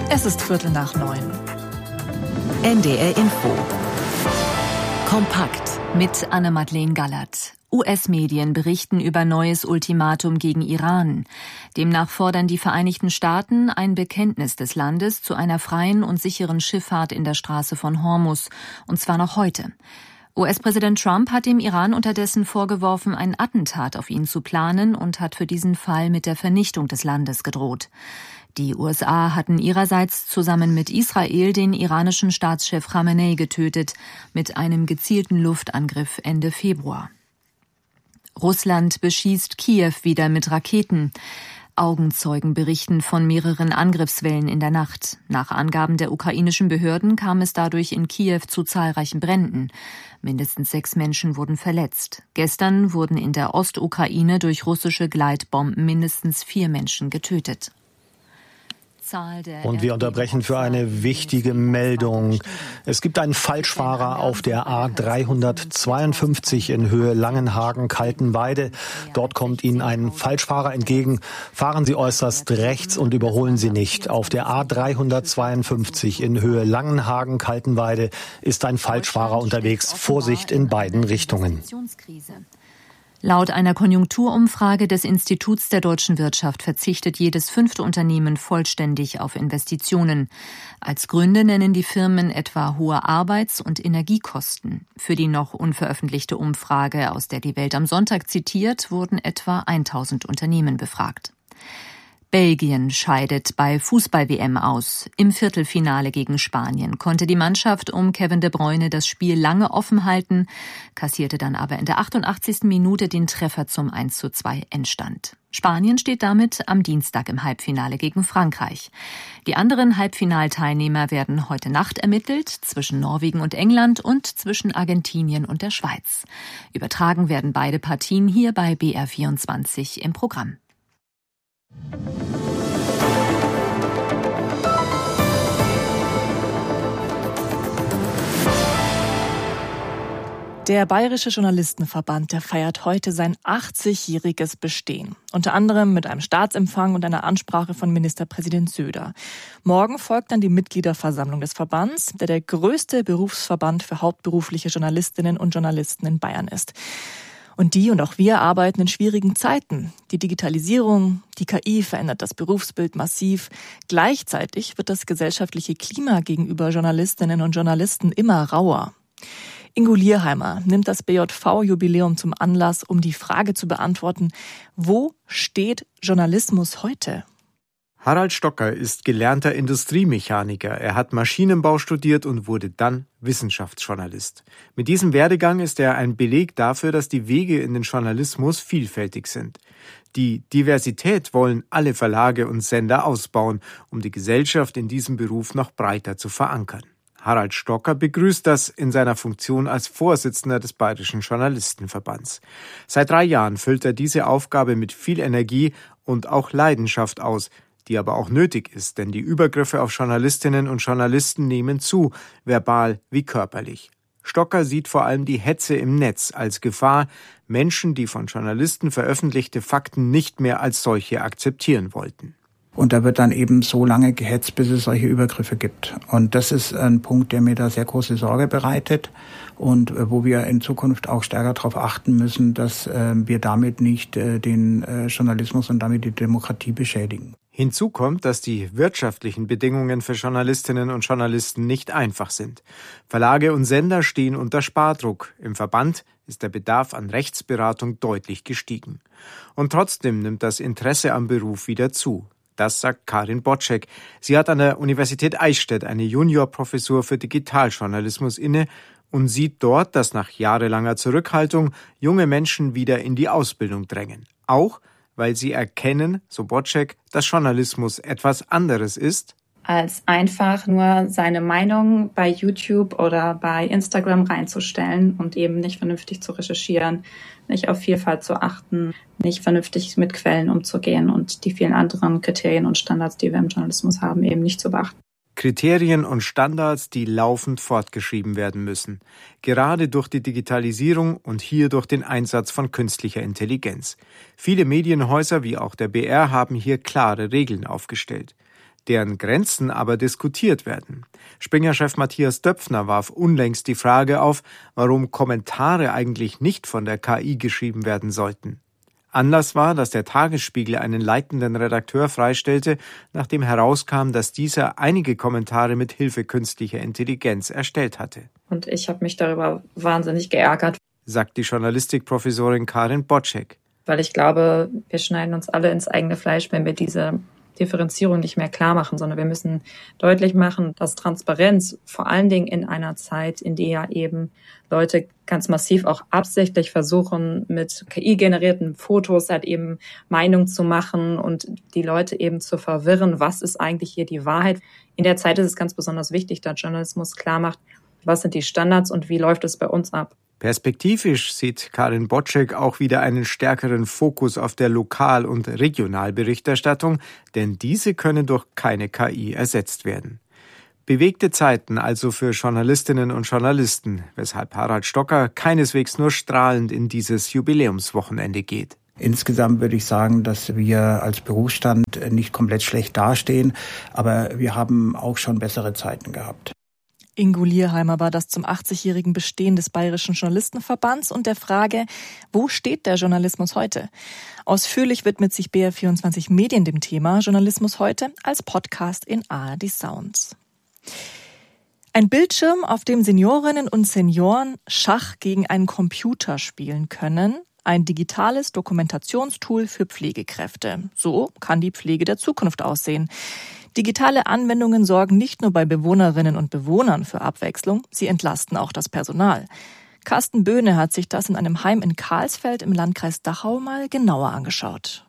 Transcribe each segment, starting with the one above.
Es ist 8:15. NDR Info. Kompakt mit Anne-Madeleine Gallert. US-Medien berichten über neues Ultimatum gegen Iran. Demnach fordern die Vereinigten Staaten ein Bekenntnis des Landes zu einer freien und sicheren Schifffahrt in der Straße von Hormuz, und zwar noch heute. US-Präsident Trump hat dem Iran unterdessen vorgeworfen, ein Attentat auf ihn zu planen und hat für diesen Fall mit der Vernichtung des Landes gedroht. Die USA hatten ihrerseits zusammen mit Israel den iranischen Staatschef Khamenei getötet, mit einem gezielten Luftangriff Ende Februar. Russland beschießt Kiew wieder mit Raketen. Augenzeugen berichten von mehreren Angriffswellen in der Nacht. Nach Angaben der ukrainischen Behörden kam es dadurch in Kiew zu zahlreichen Bränden. Mindestens 6 Menschen wurden verletzt. Gestern wurden in der Ostukraine durch russische Gleitbomben mindestens 4 Menschen getötet. Und wir unterbrechen für eine wichtige Meldung. Es gibt einen Falschfahrer auf der A352 in Höhe Langenhagen-Kaltenweide. Dort kommt Ihnen ein Falschfahrer entgegen. Fahren Sie äußerst rechts und überholen Sie nicht. Auf der A352 in Höhe Langenhagen-Kaltenweide ist ein Falschfahrer unterwegs. Vorsicht in beiden Richtungen. Laut einer Konjunkturumfrage des Instituts der deutschen Wirtschaft verzichtet jedes 5. Unternehmen vollständig auf Investitionen. Als Gründe nennen die Firmen etwa hohe Arbeits- und Energiekosten. Für die noch unveröffentlichte Umfrage, aus der die Welt am Sonntag zitiert, wurden etwa 1000 Unternehmen befragt. Belgien scheidet bei Fußball-WM aus. Im Viertelfinale gegen Spanien konnte die Mannschaft um Kevin De Bruyne das Spiel lange offen halten, kassierte dann aber in der 88. Minute den Treffer zum 1:2 Endstand. Spanien steht damit am Dienstag im Halbfinale gegen Frankreich. Die anderen Halbfinalteilnehmer werden heute Nacht ermittelt, zwischen Norwegen und England und zwischen Argentinien und der Schweiz. Übertragen werden beide Partien hier bei BR24 im Programm. Der Bayerische Journalistenverband, der feiert heute sein 80-jähriges Bestehen. Unter anderem mit einem Staatsempfang und einer Ansprache von Ministerpräsident Söder. Morgen folgt dann die Mitgliederversammlung des Verbands, der größte Berufsverband für hauptberufliche Journalistinnen und Journalisten in Bayern ist. Und die und auch wir arbeiten in schwierigen Zeiten. Die Digitalisierung, die KI verändert das Berufsbild massiv. Gleichzeitig wird das gesellschaftliche Klima gegenüber Journalistinnen und Journalisten immer rauer. Ingo Lierheimer nimmt das BJV-Jubiläum zum Anlass, um die Frage zu beantworten: Wo steht Journalismus heute? Harald Stocker ist gelernter Industriemechaniker. Er hat Maschinenbau studiert und wurde dann Wissenschaftsjournalist. Mit diesem Werdegang ist er ein Beleg dafür, dass die Wege in den Journalismus vielfältig sind. Die Diversität wollen alle Verlage und Sender ausbauen, um die Gesellschaft in diesem Beruf noch breiter zu verankern. Harald Stocker begrüßt das in seiner Funktion als Vorsitzender des Bayerischen Journalistenverbands. Seit 3 Jahren füllt er diese Aufgabe mit viel Energie und auch Leidenschaft aus, die aber auch nötig ist, denn die Übergriffe auf Journalistinnen und Journalisten nehmen zu, verbal wie körperlich. Stocker sieht vor allem die Hetze im Netz als Gefahr, Menschen, die von Journalisten veröffentlichte Fakten nicht mehr als solche akzeptieren wollten. Und da wird dann eben so lange gehetzt, bis es solche Übergriffe gibt. Und das ist ein Punkt, der mir da sehr große Sorge bereitet und wo wir in Zukunft auch stärker darauf achten müssen, dass wir damit nicht den Journalismus und damit die Demokratie beschädigen. Hinzu kommt, dass die wirtschaftlichen Bedingungen für Journalistinnen und Journalisten nicht einfach sind. Verlage und Sender stehen unter Spardruck. Im Verband ist der Bedarf an Rechtsberatung deutlich gestiegen. Und trotzdem nimmt das Interesse am Beruf wieder zu. Das sagt Karin Boczek. Sie hat an der Universität Eichstätt eine Juniorprofessur für Digitaljournalismus inne und sieht dort, dass nach jahrelanger Zurückhaltung junge Menschen wieder in die Ausbildung drängen. Auch, weil sie erkennen, so Boczek, dass Journalismus etwas anderes ist, als einfach nur seine Meinung bei YouTube oder bei Instagram reinzustellen und eben nicht vernünftig zu recherchieren, nicht auf Vielfalt zu achten, nicht vernünftig mit Quellen umzugehen und die vielen anderen Kriterien und Standards, die wir im Journalismus haben, eben nicht zu beachten. Kriterien und Standards, die laufend fortgeschrieben werden müssen. Gerade durch die Digitalisierung und hier durch den Einsatz von künstlicher Intelligenz. Viele Medienhäuser wie auch der BR haben hier klare Regeln aufgestellt. deren Grenzen aber diskutiert werden. Springer-Chef Matthias Döpfner warf unlängst die Frage auf, warum Kommentare eigentlich nicht von der KI geschrieben werden sollten. Anlass war, dass der Tagesspiegel einen leitenden Redakteur freistellte, nachdem herauskam, dass dieser einige Kommentare mit Hilfe künstlicher Intelligenz erstellt hatte. Und ich habe mich darüber wahnsinnig geärgert, sagt die Journalistikprofessorin Karin Boczek. Weil ich glaube, wir schneiden uns alle ins eigene Fleisch, wenn wir diese Differenzierung nicht mehr klar machen, sondern wir müssen deutlich machen, dass Transparenz vor allen Dingen in einer Zeit, in der eben Leute ganz massiv auch absichtlich versuchen, mit KI-generierten Fotos halt eben Meinung zu machen und die Leute eben zu verwirren, was ist eigentlich hier die Wahrheit. In der Zeit ist es ganz besonders wichtig, dass Journalismus klar macht, was sind die Standards und wie läuft es bei uns ab. Perspektivisch sieht Karin Boczek auch wieder einen stärkeren Fokus auf der Lokal- und Regionalberichterstattung, denn diese können durch keine KI ersetzt werden. Bewegte Zeiten also für Journalistinnen und Journalisten, weshalb Harald Stocker keineswegs nur strahlend in dieses Jubiläumswochenende geht. Insgesamt würde ich sagen, dass wir als Berufsstand nicht komplett schlecht dastehen, aber wir haben auch schon bessere Zeiten gehabt. Ingo Lierheimer war das zum 80-jährigen Bestehen des Bayerischen Journalistenverbands und der Frage, wo steht der Journalismus heute? Ausführlich widmet sich BR24 Medien dem Thema Journalismus heute als Podcast in ARD Sounds. Ein Bildschirm, auf dem Seniorinnen und Senioren Schach gegen einen Computer spielen können. Ein digitales Dokumentationstool für Pflegekräfte. So kann die Pflege der Zukunft aussehen. Digitale Anwendungen sorgen nicht nur bei Bewohnerinnen und Bewohnern für Abwechslung, sie entlasten auch das Personal. Carsten Böhne hat sich das in einem Heim in Karlsfeld im Landkreis Dachau mal genauer angeschaut.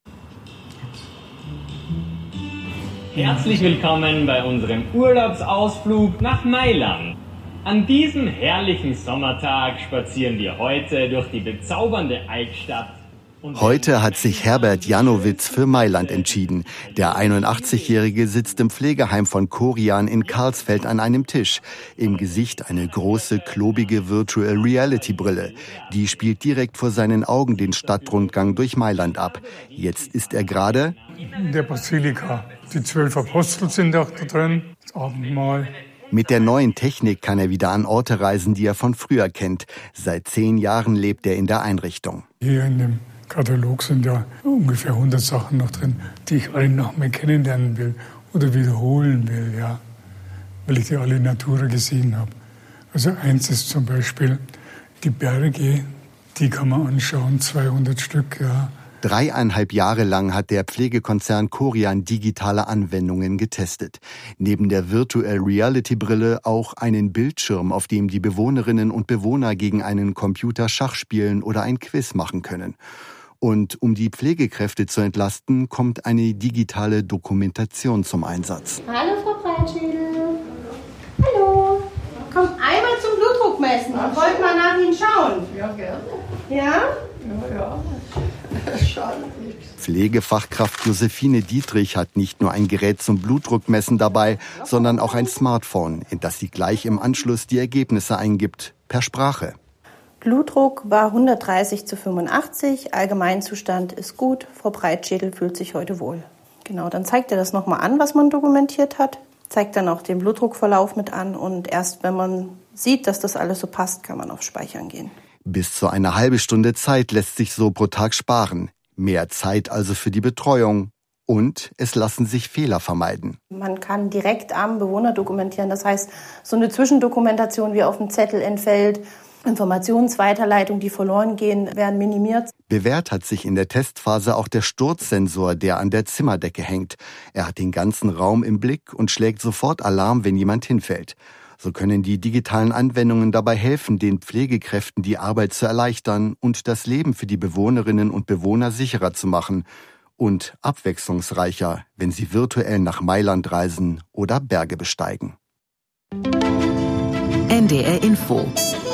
Herzlich willkommen bei unserem Urlaubsausflug nach Mailand. An diesem herrlichen Sommertag spazieren wir heute durch die bezaubernde Altstadt. Heute hat sich Herbert Janowitz für Mailand entschieden. Der 81-Jährige sitzt im Pflegeheim von Korian in Karlsfeld an einem Tisch. Im Gesicht eine große, klobige Virtual Reality Brille. Die spielt direkt vor seinen Augen den Stadtrundgang durch Mailand ab. Jetzt ist er gerade in der Basilika. Die 12 Apostel sind auch da drin, das Abendmahl. Mit der neuen Technik kann er wieder an Orte reisen, die er von früher kennt. Seit 10 Jahren lebt er in der Einrichtung. Hier in dem Katalog sind ja ungefähr 100 Sachen noch drin, die ich alle noch mehr kennenlernen will oder wiederholen will, ja, weil ich die alle in Natura gesehen habe. Also eins ist zum Beispiel die Berge, die kann man anschauen, 200 Stück, ja. 3,5 Jahre lang hat der Pflegekonzern Korian digitale Anwendungen getestet. Neben der Virtual Reality Brille auch einen Bildschirm, auf dem die Bewohnerinnen und Bewohner gegen einen Computer Schach spielen oder ein Quiz machen können. Und um die Pflegekräfte zu entlasten, kommt eine digitale Dokumentation zum Einsatz. Hallo Frau Breitschädel. Hallo. Kommt einmal zum Blutdruck messen. Ich wollte mal nach Ihnen schauen. Ja, gerne. Ja? Ja. Pflegefachkraft Josephine Dietrich hat nicht nur ein Gerät zum Blutdruckmessen dabei, sondern auch ein Smartphone, in das sie gleich im Anschluss die Ergebnisse eingibt, per Sprache. Blutdruck war 130/85, Allgemeinzustand ist gut, Frau Breitschädel fühlt sich heute wohl. Genau, dann zeigt er das nochmal an, was man dokumentiert hat, zeigt dann auch den Blutdruckverlauf mit an und erst wenn man sieht, dass das alles so passt, kann man auf Speichern gehen. Bis zu eine halbe Stunde Zeit lässt sich so pro Tag sparen. Mehr Zeit also für die Betreuung. Und es lassen sich Fehler vermeiden. Man kann direkt am Bewohner dokumentieren. Das heißt, so eine Zwischendokumentation wie auf dem Zettel entfällt, Informationsweiterleitung, die verloren gehen, werden minimiert. Bewährt hat sich in der Testphase auch der Sturzsensor, der an der Zimmerdecke hängt. Er hat den ganzen Raum im Blick und schlägt sofort Alarm, wenn jemand hinfällt. So können die digitalen Anwendungen dabei helfen, den Pflegekräften die Arbeit zu erleichtern und das Leben für die Bewohnerinnen und Bewohner sicherer zu machen und abwechslungsreicher, wenn sie virtuell nach Mailand reisen oder Berge besteigen. NDR Info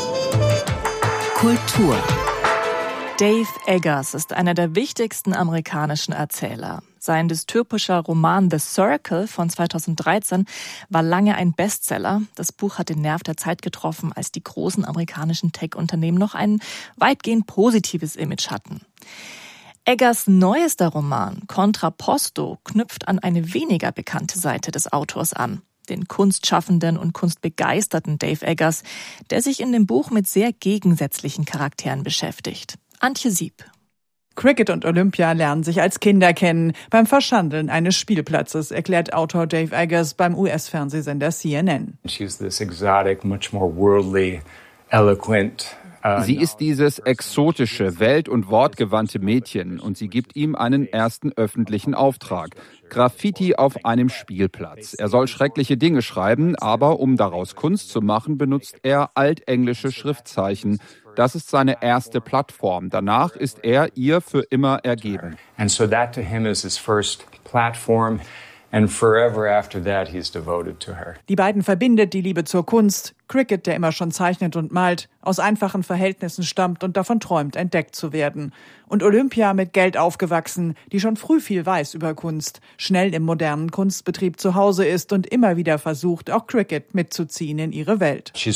Kultur. Dave Eggers ist einer der wichtigsten amerikanischen Erzähler. Sein dystopischer Roman The Circle von 2013 war lange ein Bestseller. Das Buch hat den Nerv der Zeit getroffen, als die großen amerikanischen Tech-Unternehmen noch ein weitgehend positives Image hatten. Eggers neuester Roman Contrapposto knüpft an eine weniger bekannte Seite des Autors an. Den kunstschaffenden und kunstbegeisterten Dave Eggers, der sich in dem Buch mit sehr gegensätzlichen Charakteren beschäftigt. Antje Sieb. Cricket und Olympia lernen sich als Kinder kennen, beim Verschandeln eines Spielplatzes, erklärt Autor Dave Eggers beim US-Fernsehsender CNN. She's this exotic, much more worldly, eloquent. Sie ist dieses exotische, welt- und wortgewandte Mädchen und sie gibt ihm einen ersten öffentlichen Auftrag. Graffiti auf einem Spielplatz. Er soll schreckliche Dinge schreiben, aber um daraus Kunst zu machen, benutzt er altenglische Schriftzeichen. Das ist seine erste Plattform. Danach ist er ihr für immer ergeben. And so that to him is his first platform. And forever after that, he's devoted to her. Die beiden verbindet die Liebe zur Kunst. Cricket, der immer schon zeichnet und malt, aus einfachen Verhältnissen stammt und davon träumt, entdeckt zu werden. Und Olympia, mit Geld aufgewachsen, die schon früh viel weiß über Kunst, schnell im modernen Kunstbetrieb zu Hause ist und immer wieder versucht, auch Cricket mitzuziehen in ihre Welt. Sie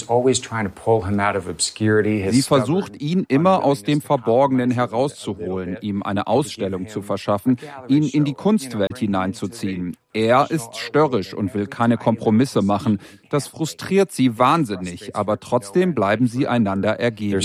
versucht, ihn immer aus dem Verborgenen herauszuholen, ihm eine Ausstellung zu verschaffen, ihn in die Kunstwelt hineinzuziehen. Er ist störrisch und will keine Kompromisse machen. Das frustriert sie wahnsinnig, aber trotzdem bleiben sie einander ergeben.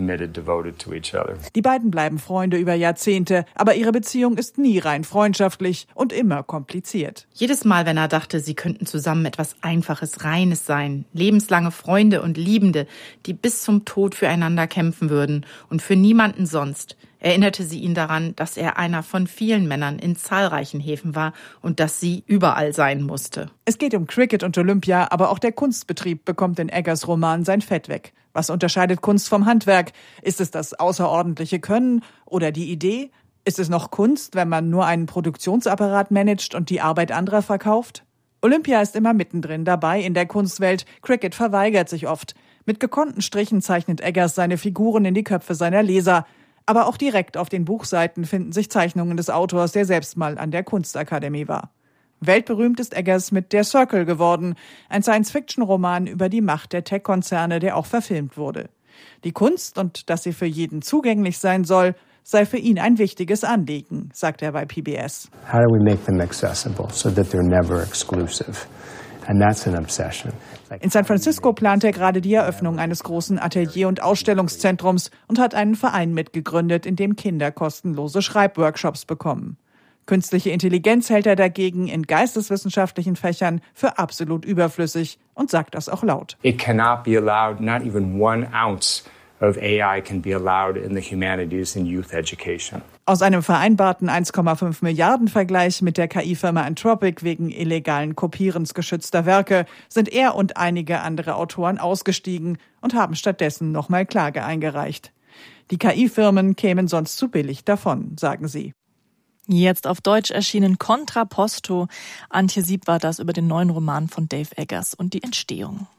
Die beiden bleiben Freunde über Jahrzehnte, aber ihre Beziehung ist nie rein freundschaftlich und immer kompliziert. Jedes Mal, wenn er dachte, sie könnten zusammen etwas Einfaches, Reines sein, lebenslange Freunde und Liebende, die bis zum Tod füreinander kämpfen würden und für niemanden sonst, erinnerte sie ihn daran, dass er einer von vielen Männern in zahlreichen Häfen war und dass sie überall sein musste. Es geht um Cricket und Olympia, aber auch der Kunstbetrieb bekommt in Eggers Roman sein Fett weg. Was unterscheidet Kunst vom Handwerk? Ist es das außerordentliche Können oder die Idee? Ist es noch Kunst, wenn man nur einen Produktionsapparat managt und die Arbeit anderer verkauft? Olympia ist immer mittendrin dabei in der Kunstwelt. Cricket verweigert sich oft. Mit gekonnten Strichen zeichnet Eggers seine Figuren in die Köpfe seiner Leser. Aber auch direkt auf den Buchseiten finden sich Zeichnungen des Autors, der selbst mal an der Kunstakademie war. Weltberühmt ist Eggers mit Der Circle geworden, ein Science-Fiction-Roman über die Macht der Tech-Konzerne, der auch verfilmt wurde. Die Kunst und dass sie für jeden zugänglich sein soll, sei für ihn ein wichtiges Anliegen, sagt er bei PBS. How do we make them accessible so that they're never exclusive? And that's an obsession. In San Francisco plant er gerade die Eröffnung eines großen Atelier- und Ausstellungszentrums und hat einen Verein mitgegründet, in dem Kinder kostenlose Schreibworkshops bekommen. Künstliche Intelligenz hält er dagegen in geisteswissenschaftlichen Fächern für absolut überflüssig und sagt das auch laut. It cannot be allowed, not even 1 ounce of AI can be allowed in the humanities and youth education. Aus einem vereinbarten 1,5 Milliarden Vergleich mit der KI-Firma Anthropic wegen illegalen Kopierens geschützter Werke sind er und einige andere Autoren ausgestiegen und haben stattdessen nochmal Klage eingereicht. Die KI-Firmen kämen sonst zu billig davon, sagen sie. Jetzt auf Deutsch erschienen Contrapposto. Antje Sieb war das über den neuen Roman von Dave Eggers und die Entstehung.